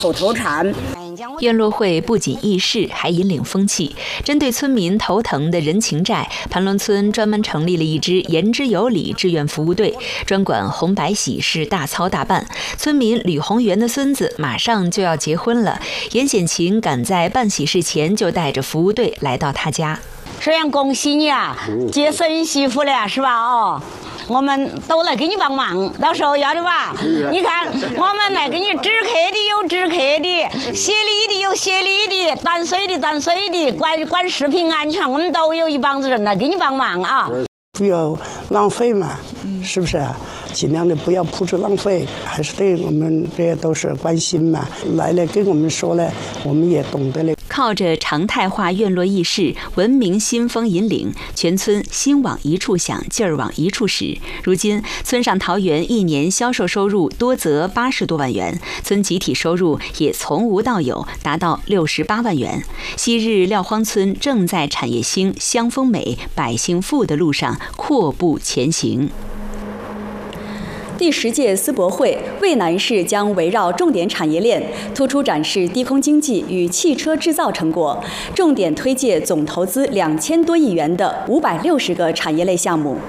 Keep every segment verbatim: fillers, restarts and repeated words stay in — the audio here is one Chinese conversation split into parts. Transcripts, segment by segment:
口头禅。 院落会不仅议事，还引领风气。针对村民头疼的人情债，盘龙村专门成立了一支言之有理志愿服务队，专管红白喜事大操大办。村民吕红元的孙子马上就要结婚了，严显琴赶在办喜事前就带着服务队来到他家。 虽然恭喜你啊，接孙媳妇了是吧？哦。我们都来给你帮忙，到时候要的吧？你看，我们来给你制客的有制客的，协理的有协理的，断水的断水的，管管食品安全，我们都有一帮子人来给你帮忙啊！ 不要浪费嘛，是不是啊？尽量的不要铺置浪费，还是对我们这些都是关心嘛。来了跟我们说了，我们也懂得了。 靠着常态化院落议事，文明新风引领，全村心往一处想，劲儿往一处使。如今，村上桃园一年销售收入多则八十多万元，村集体收入也从无到有，达到六十八万元。昔日廖荒村正在产业兴、乡风美、百姓富的路上阔步前行。 第十届思博会，渭南市将围绕重点产业链，突出展示低空经济与汽车制造成果，重点推介总投资两千多亿元的五百六十个产业类项目。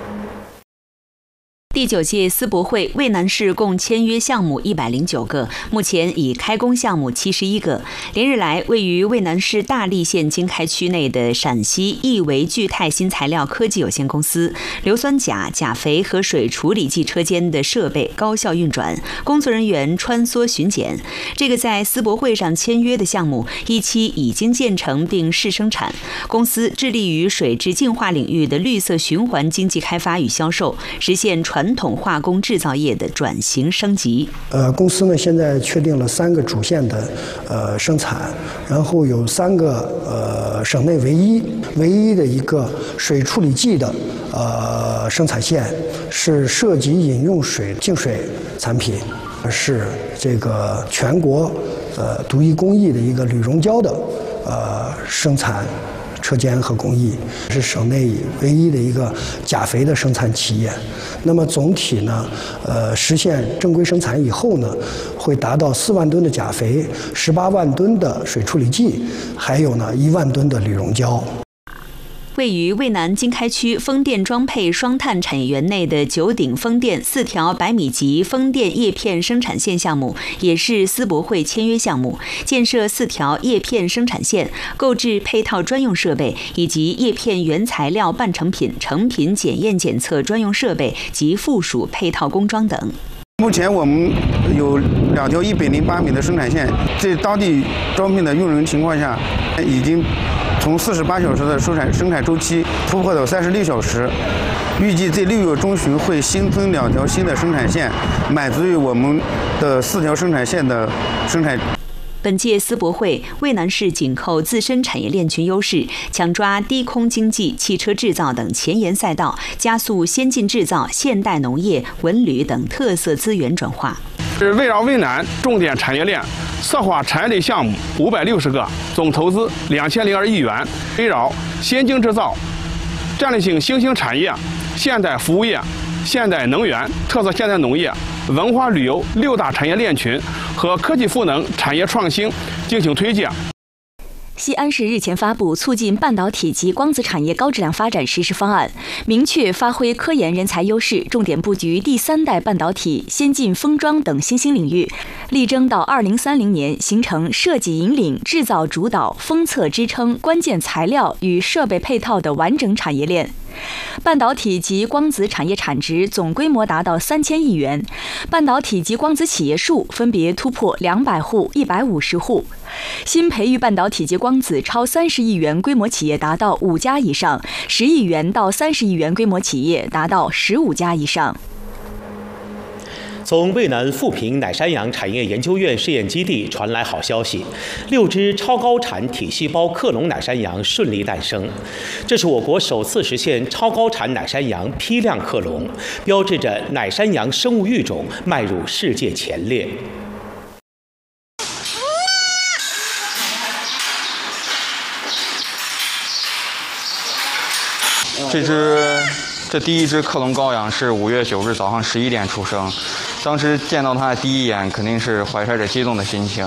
第九届思博会，渭南市共签约项目一百零九个，目前已开工项目七十一个。连日来，位于渭南市大荔县经开区内的陕西亿维聚钛新材料科技有限公司，硫酸钾、钾肥和水处理剂车间的设备高效运转，工作人员穿梭巡检。这个在思博会上签约的项目，一期已经建成并试生产。公司致力于水质净化领域的绿色循环经济开发与销售，实现传传统化工制造业的转型升级。 呃，公司呢现在确定了三个主线的呃生产，然后有三个呃省内唯一唯一的一个水处理剂的呃生产线，是涉及饮用水净水产品，是这个全国呃独一工艺的一个铝溶胶的呃生产车间和工艺，是省内唯一的一个钾肥的生产企业。那么总体呢，呃，实现正规生产以后呢，会达到四万吨的钾肥，十八万吨的水处理剂，还有呢一万吨的铝溶胶。 位于渭南经开区风电装配双碳产业园内的九鼎风电四条百米级风电叶片生产线项目，也是思博会签约项目。建设四条叶片生产线，购置配套专用设备，以及叶片原材料半成品、成品检验检测专用设备及附属配套工装等。 目前我们有两条一百零八米的生产线，在当地招聘的用人情况下，已经从四十八小时的生产生产周期突破到三十六小时。预计在六月中旬会新增两条新的生产线，满足于我们的四条生产线的生产。 本届思博会，渭南市紧扣自身产业链群优势，抢抓低空经济、汽车制造等前沿赛道，加速先进制造、现代农业、文旅等特色资源转化。 是围绕渭南重点产业链策划产业类项目五百六十个，总投资两千零二亿元，围绕先进制造、战略性新兴产业、现代服务业、现代能源、特色现代农业、文化旅游六大产业链群和科技赋能产业创新进行推介。 西安市日前发布促进半导体及光子产业高质量发展实施方案，明确发挥科研人才优势，重点布局第三代半导体、先进封装等新兴领域，力争到二零三零年形成设计引领、制造主导、封测支撑、关键材料与设备配套的完整产业链。半导体及光子产业产值总规模达到三千亿元，半导体及光子企业数分别突破两百户、一百五十户，新培育半导体及光子超三十亿元规模企业达到五家以上，十亿元到三十亿元规模企业达到十五家以上。 从渭南富平奶山羊产业研究院试验基地传来好消息，六只超高产体细胞克隆奶山羊顺利诞生。这是我国首次实现超高产奶山羊批量克隆，标志着奶山羊生物育种迈入世界前列。 这只这第一只克隆羔羊是五月九日早上十一点出生。当时见到它的第一眼，肯定是怀揣着激动的心情。